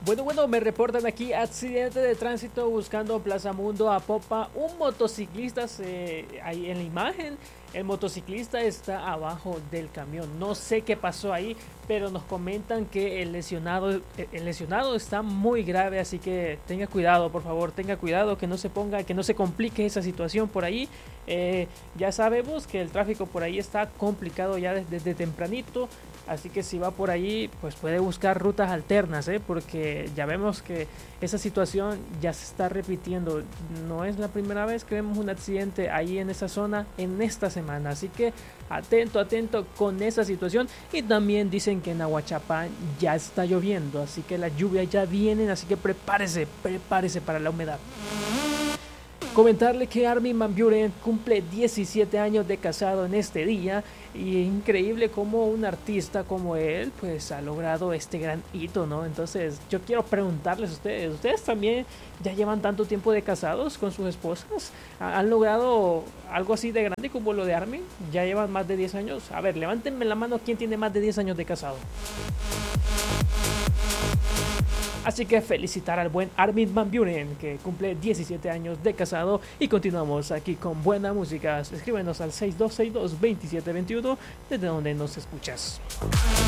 Bueno, me reportan aquí accidente de tránsito buscando Plaza Mundo a Popa. Un motociclista ahí en la imagen. El motociclista está abajo del camión. No sé qué pasó ahí, pero nos comentan que el lesionado está muy grave, así que tenga cuidado, por favor, tenga cuidado, que no se complique esa situación por ahí. Ya sabemos que el tráfico por ahí está complicado ya desde tempranito. Así que si va por ahí, pues puede buscar rutas alternas, porque ya vemos que esa situación ya se está repitiendo. No es la primera vez que vemos un accidente ahí en esa zona en esta semana. Así que atento con esa situación. Y también dicen que en Aguachapán ya está lloviendo, así que las lluvias ya vienen, así que prepárese para la humedad. Comentarle que Armin van Buuren cumple 17 años de casado en este día, y es increíble cómo un artista como él pues ha logrado este gran hito, ¿no? Entonces yo quiero preguntarles a ¿ustedes también ya llevan tanto tiempo de casados con sus esposas? ¿Han logrado algo así de grande como lo de Armin? ¿Ya llevan más de 10 años? A ver, levántenme la mano quién tiene más de 10 años de casado. Así que felicitar al buen Armin van Buuren, que cumple 17 años de casado. Y continuamos aquí con buena música. Escríbenos al 6262-2721 desde donde nos escuchas.